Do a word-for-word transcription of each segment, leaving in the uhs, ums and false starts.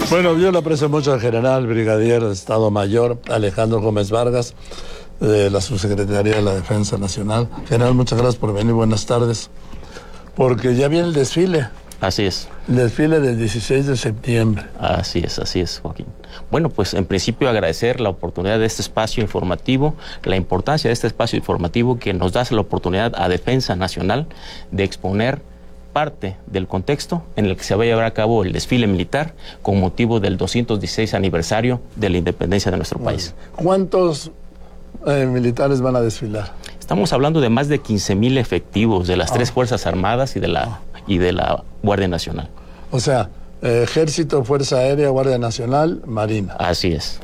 Bueno, yo le aprecio mucho al general brigadier de Estado Mayor Alejandro Gómez Vargas, de la Subsecretaría de la Defensa Nacional. General, muchas gracias por venir, buenas tardes. Porque ya viene el desfile. Así es. El desfile del dieciséis de septiembre. Así es, así es, Joaquín. Bueno, pues en principio agradecer la oportunidad de este espacio informativo, la importancia de este espacio informativo que nos da la oportunidad a Defensa Nacional de exponer parte del contexto en el que se va a llevar a cabo el desfile militar con motivo del doscientos dieciséis aniversario de la independencia de nuestro país. ¿Cuántos eh, militares van a desfilar? Estamos hablando de más de quince mil efectivos de las ah. tres Fuerzas Armadas y de la, ah. y de la Guardia Nacional. O sea, eh, Ejército, Fuerza Aérea, Guardia Nacional, Marina. Así es.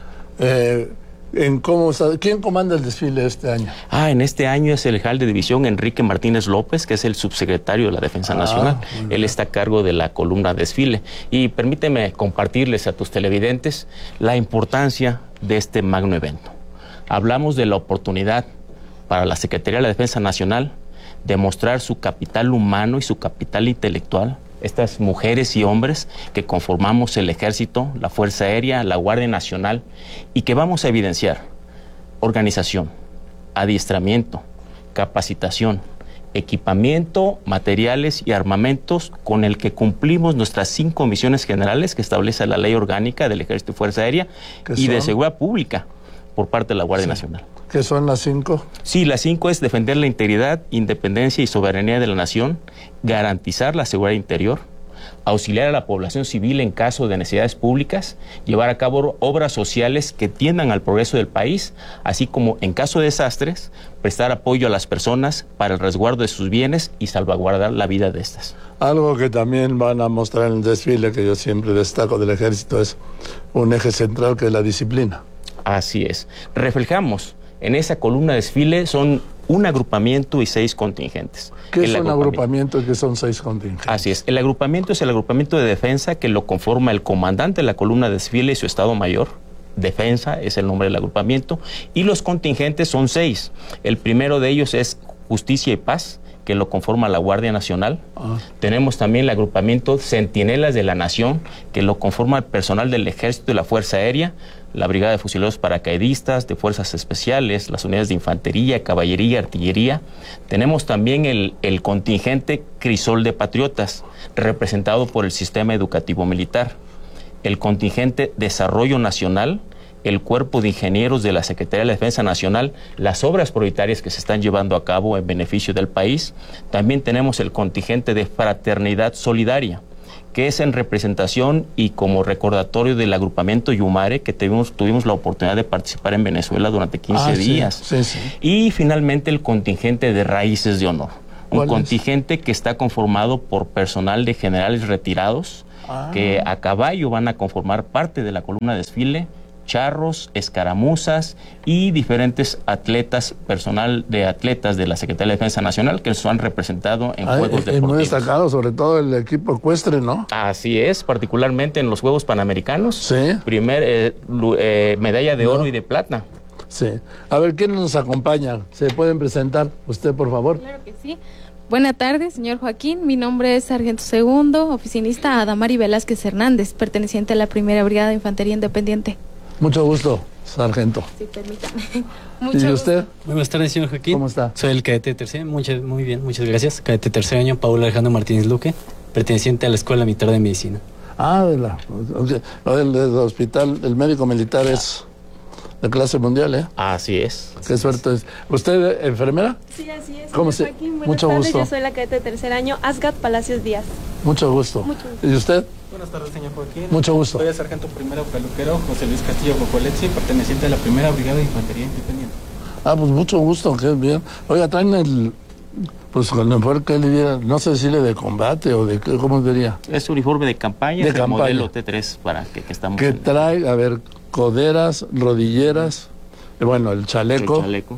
Eh, ¿en cómo está, ¿Quién comanda el desfile este año? Ah, en este año es el general de división Enrique Martínez López, que es el subsecretario de la Defensa ah, Nacional. Él está a cargo de la columna desfile. Y permíteme compartirles a tus televidentes la importancia de este magno evento. Hablamos de la oportunidad para la Secretaría de la Defensa Nacional de mostrar su capital humano y su capital intelectual, estas mujeres y hombres que conformamos el Ejército, la Fuerza Aérea, la Guardia Nacional, y que vamos a evidenciar organización, adiestramiento, capacitación, equipamiento, materiales y armamentos con el que cumplimos nuestras cinco misiones generales que establece la Ley Orgánica del Ejército y Fuerza Aérea y de Seguridad Pública por parte de la Guardia sí. Nacional. ¿Qué son las cinco? Sí, las cinco es defender la integridad, independencia y soberanía de la nación, garantizar la seguridad interior, auxiliar a la población civil en caso de necesidades públicas, llevar a cabo obras sociales que tiendan al progreso del país, así como en caso de desastres, prestar apoyo a las personas para el resguardo de sus bienes y salvaguardar la vida de estas. Algo que también van a mostrar en el desfile, que yo siempre destaco del Ejército, es un eje central que es la disciplina. Así es. Reflejamos en esa columna de desfile son un agrupamiento y seis contingentes. ¿Qué es un agrupamiento y qué son seis contingentes? Así es. El agrupamiento es el agrupamiento de defensa que lo conforma el comandante de la columna de desfile y su Estado Mayor. Defensa es el nombre del agrupamiento. Y los contingentes son seis. El primero de ellos es Justicia y Paz, que lo conforma la Guardia Nacional. Ah. Tenemos también el agrupamiento Centinelas de la Nación, que lo conforma el personal del Ejército y la Fuerza Aérea, la Brigada de Fusileros Paracaidistas, de Fuerzas Especiales, las unidades de Infantería, Caballería, Artillería. Tenemos también el, el contingente Crisol de Patriotas, representado por el Sistema Educativo Militar. El contingente Desarrollo Nacional, el Cuerpo de Ingenieros de la Secretaría de la Defensa Nacional, las obras prioritarias que se están llevando a cabo en beneficio del país. También tenemos el contingente de Fraternidad Solidaria, que es en representación y como recordatorio del agrupamiento Yumare, que tuvimos, tuvimos la oportunidad de participar en Venezuela durante quince ah, días. Sí, sí, sí. Y finalmente el contingente de Raíces de Honor, un contingente es? que está conformado por personal de generales retirados, ah. que a caballo van a conformar parte de la columna de desfile, charros, escaramuzas y diferentes atletas, personal de atletas de la Secretaría de Defensa Nacional que se han representado en Ay, Juegos es Deportivos. Muy destacado, sobre todo el equipo ecuestre, ¿no? Así es, particularmente en los Juegos Panamericanos. Sí. Primer eh, eh, medalla de no. oro y de plata. Sí. A ver, ¿quién nos acompaña? ¿Se pueden presentar? Usted, por favor. Claro que sí. Buenas tardes, señor Joaquín. Mi nombre es Sargento Segundo, oficinista Adamari Velázquez Hernández, perteneciente a la Primera Brigada de Infantería Independiente. Mucho gusto, sargento. Sí, permítame. Mucho ¿Y usted? Gusto. Buenas tardes, señor Joaquín. ¿Cómo está? Soy el cadete tercero, muchas, muy bien, muchas gracias. Cadete tercer año, Paulo Alejandro Martínez Luque, perteneciente a la Escuela Militar de Medicina. Ah, de la, el, el, el hospital, el médico militar es de clase mundial, ¿eh? Así es. Qué suerte es. ¿Usted, enfermera? Sí, así es. ¿Cómo se? Joaquín, buenas Mucho tardes, gusto. Yo soy la cadete de tercer año, Asgat Palacios Díaz. Mucho gusto. Mucho gusto. ¿Y usted? Buenas tardes, señor Joaquín. Mucho gusto. Soy el sargento primero peluquero José Luis Castillo Cocoletzi, perteneciente a la Primera Brigada de Infantería Independiente. Ah, pues mucho gusto, qué bien. Oiga, traen el... Pues con el uniforme que le diera, no sé si le de combate o de... ¿Cómo diría? Es uniforme de campaña, de es campaña. el modelo T tres para que, que estamos... Que en... trae, a ver, coderas, rodilleras, bueno, el chaleco. El chaleco.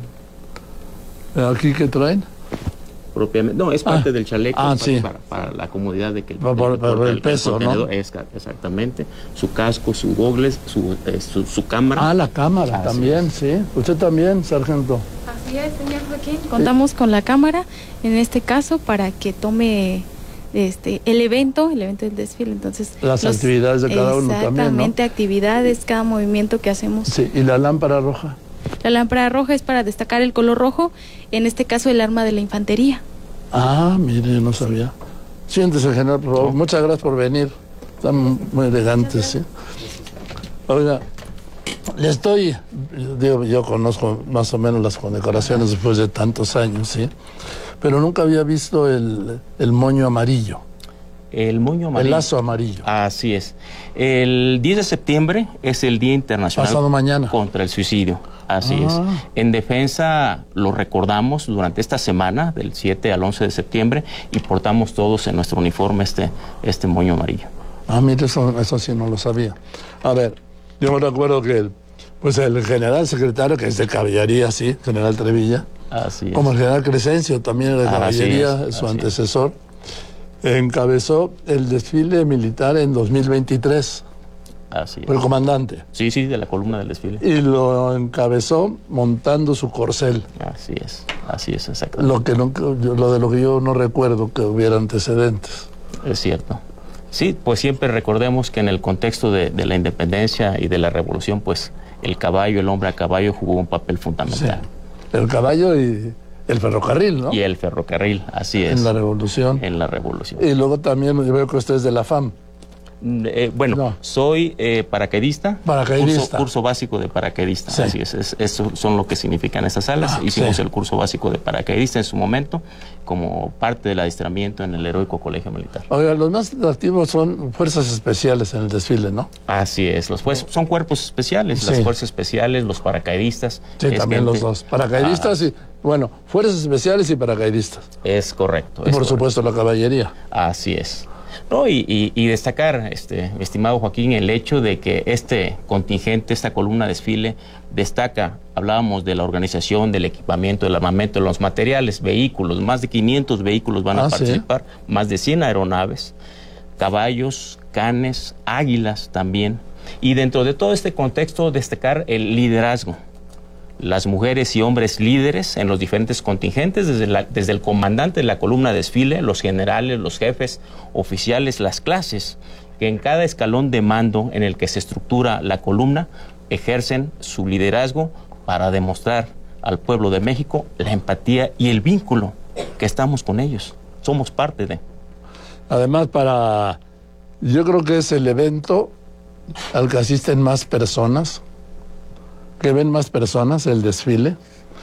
¿Aquí qué traen? Propiamente, no, es parte ah, del chaleco ah, es sí. para, para la comodidad de que el, para, para, para el, el peso, ¿no? Es, exactamente, su casco, su gogles, su, eh, su, su cámara. Ah, la cámara ah, también, sí. sí. Usted también, sargento. Así es, señor Joaquín. Contamos sí. con la cámara, en este caso, para que tome este el evento, el evento del desfile. Entonces, las los, actividades de cada uno también, ¿no? Exactamente, actividades, cada movimiento que hacemos. Sí, ¿y la lámpara roja? La lámpara roja es para destacar el color rojo, en este caso el arma de la infantería. Ah, mire, yo no sabía. Siéntese, general, por favor. Muchas gracias por venir. Están muy elegantes, ¿sí? Oiga, le estoy, digo, yo conozco más o menos las condecoraciones después de tantos años, ¿sí? Pero nunca había visto el, el moño amarillo. El moño amarillo. El lazo amarillo. Así es. El diez de septiembre es el Día Internacional Pasado mañana. Contra el Suicidio. Así Ah. es. En defensa lo recordamos durante esta semana, del siete al once de septiembre, y portamos todos en nuestro uniforme este, este moño amarillo. Ah, mire, eso, eso sí no lo sabía. A ver, yo me recuerdo que el, pues el general secretario, que es de caballería, sí, general Trevilla, Así es. como el general Crescencio, también de Así caballería, es, su así antecesor, encabezó el desfile militar en dos mil veintitrés, Así es. fue el comandante, Sí, sí, de la columna del desfile. y lo encabezó montando su corcel, Así es, así es, exactamente. lo, que no, yo- lo de lo que yo no recuerdo que hubiera antecedentes. Es cierto. Sí, pues siempre recordemos que en el contexto de, de la independencia y de la revolución, pues el caballo, el hombre a caballo jugó un papel Sí. fundamental. El caballo y el ferrocarril, ¿no? Y el ferrocarril, así es. En la revolución. En la revolución. Y luego también yo veo que usted es de la F A M. Eh, bueno, No. soy eh, paracaidista. Paracaidista. Curso, curso básico de paracaidista. Sí. Así es, es, eso son lo que significan estas salas. Ah, Hicimos sí. el curso básico de paracaidista en su momento, como parte del adiestramiento en el heroico colegio militar. Oiga, los más atractivos son fuerzas especiales en el desfile, ¿no? Así es, los pues, son cuerpos especiales, Sí. las fuerzas especiales, los paracaidistas. Sí, es también gente- los dos. Paracaidistas y, bueno, fuerzas especiales y paracaidistas. Es correcto. Y es por correcto. supuesto la caballería. Así es. No, y, y- y destacar, este, mi estimado Joaquín, el hecho de que este contingente, esta columna desfile, destaca, hablábamos de la organización, del equipamiento, del armamento, de los materiales, vehículos, más de quinientos vehículos van a Ah, ¿sí? participar, más de cien aeronaves, caballos, canes, águilas también. Y dentro de todo este contexto, destacar el liderazgo. Las mujeres y hombres líderes en los diferentes contingentes, desde, la- desde el comandante de la columna de desfile, los generales, los jefes, oficiales, las clases, que en cada escalón de mando en el que se estructura la columna, ejercen su liderazgo para demostrar al pueblo de México la empatía y el vínculo que estamos con ellos. Somos parte de. Además, para. Yo creo que es el evento al que asisten más personas, que ven más personas, el desfile,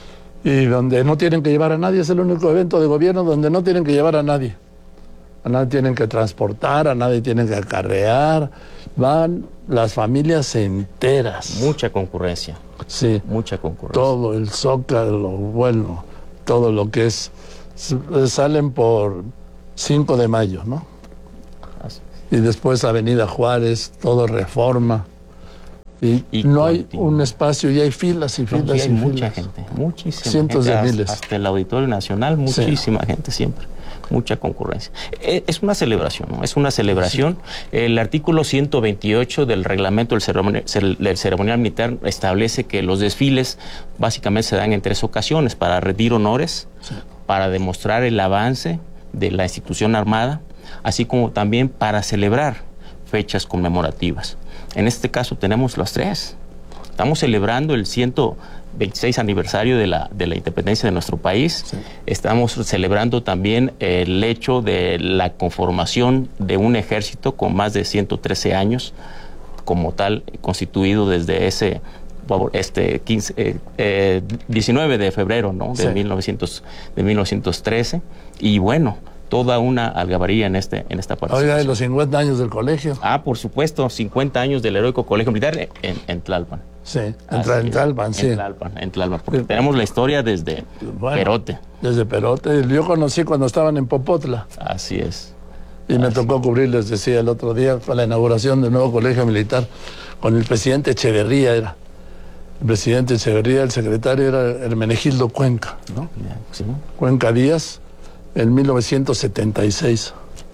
y donde no tienen que llevar a nadie. Es el único evento de gobierno donde no tienen que llevar a nadie. A nadie tienen que transportar, a nadie tienen que acarrear. Van las familias enteras. Mucha concurrencia, Sí. mucha concurrencia. Todo el Zócalo, bueno, todo lo que es. S- Salen por cinco de mayo, ¿no? Así. Y después Avenida Juárez, todo Reforma. Y, Y no hay continúa. un espacio y hay filas y No, filas sí, hay y mucha filas. gente, muchísima Cientos gente, de hasta- miles. Hasta el Auditorio Nacional, muchísima gente siempre, mucha concurrencia. Eh, Es una celebración, ¿no? Es una celebración. El artículo ciento veintiocho del reglamento del ceremonial, del ceremonial militar establece que los desfiles básicamente se dan en tres ocasiones: para rendir honores, Sí. para demostrar el avance de la institución armada, así como también para celebrar fechas conmemorativas. En este caso tenemos las tres. Estamos celebrando el ciento veintiséis aniversario de la, de la independencia de nuestro país. Sí. Estamos celebrando también el hecho de la conformación de un ejército con más de ciento trece años, como tal, constituido desde ese este quince, eh, eh, diecinueve de febrero, ¿no? de, Sí. mil novecientos, de mil novecientos trece. Y bueno, toda una algarabía en, este, en esta participación. Oiga, y los cincuenta años del colegio. Ah, por supuesto, cincuenta años del heroico colegio militar en, en Tlalpan. Sí, Así entra en es, Tlalpan, sí. En Tlalpan, en Tlalpan, porque Sí. tenemos la historia desde Bueno, Perote. Desde Perote. Yo conocí cuando estaban en Popotla. Así es. Y me tocó cubrir, les decía el otro día, fue la inauguración del nuevo colegio militar con el presidente Echeverría. Era el presidente Echeverría, el secretario era Hermenegildo Cuenca, ¿no? Ya, sí. Cuenca Díaz, en mil novecientos setenta y seis.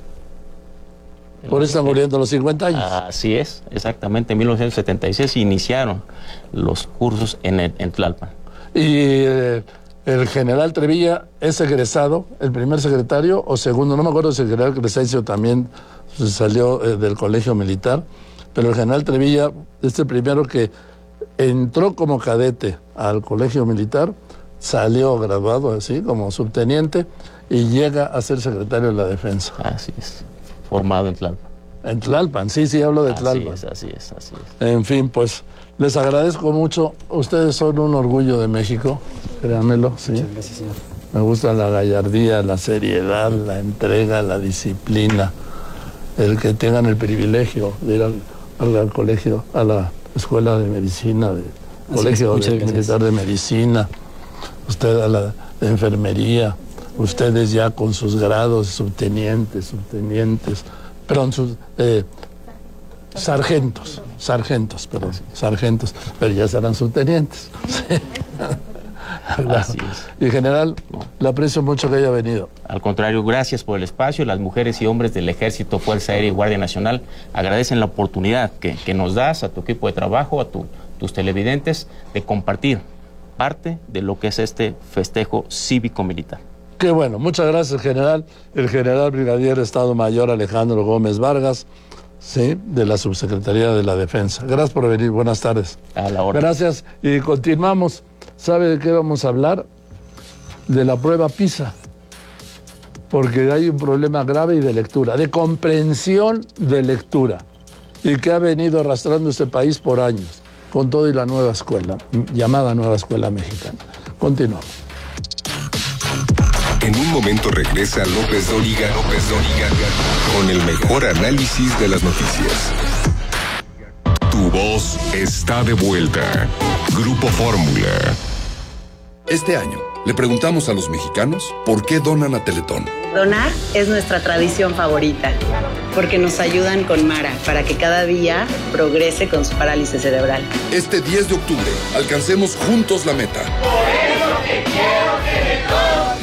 Por eso están cumpliendo los cincuenta años. Así es, exactamente. En mil novecientos setenta y seis iniciaron los cursos en, el- en Tlalpan. Y eh, el general Trevilla es egresado, el primer secretario o segundo, no me acuerdo si el general Crescencio también salió eh, del colegio militar, pero el general Trevilla es el primero que entró como cadete al colegio militar, salió graduado así como subteniente y llega a ser secretario de la defensa. Así es, formado en Tlalpan. En Tlalpan, sí, sí, hablo de Tlalpan. Así es, así es, así es. En fin, pues les agradezco mucho. Ustedes son un orgullo de México, créanmelo, sí. Muchas gracias, señor. Me gusta la gallardía, la seriedad, la entrega, la disciplina, el que tengan el privilegio de ir al, al, al colegio, a la escuela de medicina, de Así colegio es, de, gracias. militar de medicina, usted a la de enfermería, ustedes ya con sus grados, subtenientes, subtenientes, perdón, sus eh, sargentos, sargentos, perdón, sargentos, pero ya serán subtenientes. Así es. Y general, le aprecio mucho que haya venido. Al contrario, gracias por el espacio. Las mujeres y hombres del Ejército, Fuerza Aérea y Guardia Nacional agradecen la oportunidad que, que nos das a tu equipo de trabajo, a tu, tus televidentes, de compartir parte de lo que es este festejo cívico-militar. Qué bueno, muchas gracias, general. El general brigadier Estado Mayor Alejandro Gómez Vargas, sí, de la Subsecretaría de la Defensa. Gracias por venir, buenas tardes. A la hora. Gracias, y continuamos. ¿Sabe de qué vamos a hablar? De la prueba PISA. Porque hay un problema grave y de lectura, de comprensión de lectura, y que ha venido arrastrando este país por años, con todo y la nueva escuela, llamada Nueva Escuela Mexicana. Continuamos. En un momento regresa López Dóriga, López Dóriga, con el mejor análisis de las noticias. Tu voz está de vuelta. Grupo Fórmula. Este año, le preguntamos a los mexicanos por qué donan a Teletón. Donar es nuestra tradición favorita, porque nos ayudan con Mara para que cada día progrese con su parálisis cerebral. Este diez de octubre, alcancemos juntos la meta. Por eso te quiero Teletón.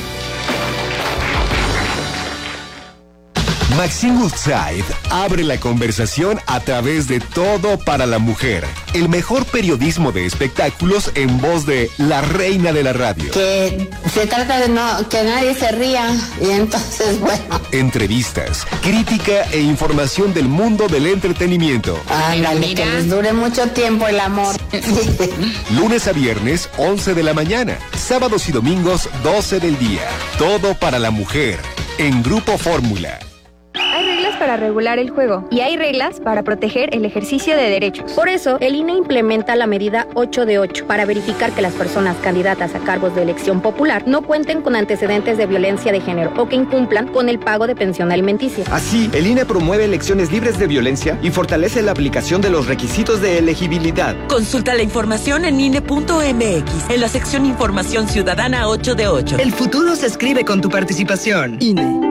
Maxine Woodside abre la conversación a través de Todo para la Mujer, el mejor periodismo de espectáculos en voz de la reina de la radio. Que se trata de no que nadie se ría y entonces, bueno. Entrevistas, crítica e información del mundo del entretenimiento. Ándale, que les dure mucho tiempo el amor. Lunes a viernes, once de la mañana. Sábados y domingos, doce del día. Todo para la Mujer, en Grupo Fórmula. Hay reglas para regular el juego y hay reglas para proteger el ejercicio de derechos. Por eso, el I N E implementa la medida ocho de ocho para verificar que las personas candidatas a cargos de elección popular no cuenten con antecedentes de violencia de género o que incumplan con el pago de pensión alimenticia. Así, el I N E promueve elecciones libres de violencia y fortalece la aplicación de los requisitos de elegibilidad. Consulta la información en I N E punto M X, en la sección Información Ciudadana ocho de ocho. El futuro se escribe con tu participación. I N E.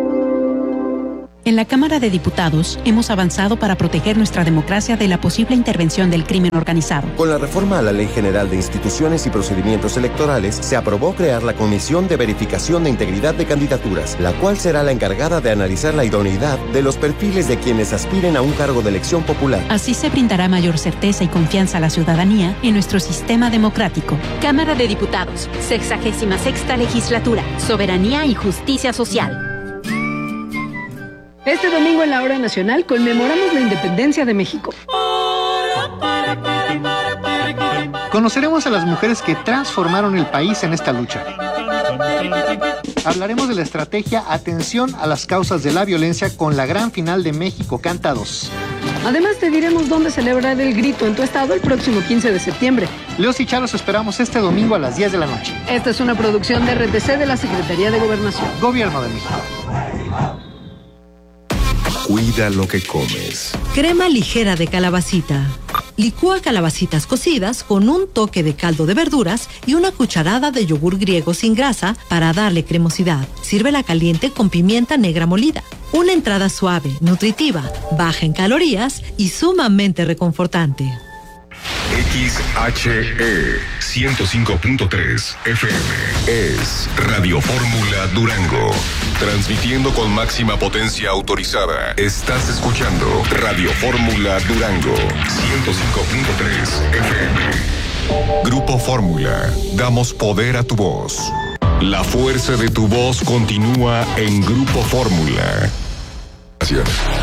En la Cámara de Diputados hemos avanzado para proteger nuestra democracia de la posible intervención del crimen organizado. Con la reforma a la Ley General de Instituciones y Procedimientos Electorales, se aprobó crear la Comisión de Verificación de Integridad de Candidaturas, la cual será la encargada de analizar la idoneidad de los perfiles de quienes aspiren a un cargo de elección popular. Así se brindará mayor certeza y confianza a la ciudadanía en nuestro sistema democrático. Cámara de Diputados, sexagésima sexta legislatura, soberanía y justicia social. Este domingo en la Hora Nacional conmemoramos la independencia de México. Conoceremos a las mujeres que transformaron el país en esta lucha. Hablaremos de la estrategia Atención a las causas de la violencia con la gran final de México Canta dos. Además te diremos dónde celebrar el grito en tu estado el próximo quince de septiembre. Leos y Charos esperamos este domingo a las diez de la noche. Esta es una producción de R T C de la Secretaría de Gobernación. Gobierno de México. Cuida lo que comes. Crema ligera de calabacita. Licúa calabacitas cocidas con un toque de caldo de verduras y una cucharada de yogur griego sin grasa para darle cremosidad. Sírvela caliente con pimienta negra molida. Una entrada suave, nutritiva, baja en calorías y sumamente reconfortante. X H E ciento cinco punto tres F M es Radio Fórmula Durango, transmitiendo con máxima potencia autorizada. Estás escuchando Radio Fórmula Durango ciento cinco punto tres F M. Grupo Fórmula, damos poder a tu voz. La fuerza de tu voz continúa en Grupo Fórmula. Gracias.